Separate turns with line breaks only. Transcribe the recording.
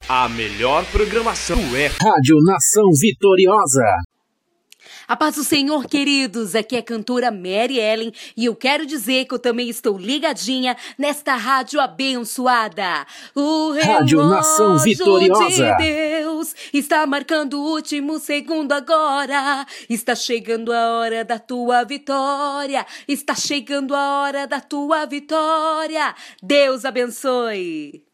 A melhor programação é
Rádio Nação Vitoriosa.
A paz do Senhor, queridos, aqui é a cantora Mary Ellen e eu quero dizer que eu também estou ligadinha nesta rádio abençoada. O
Rádio Nação Vitoriosa.
De Deus está marcando o último segundo agora. Está chegando a hora da tua vitória. Está chegando a hora da tua vitória. Deus abençoe.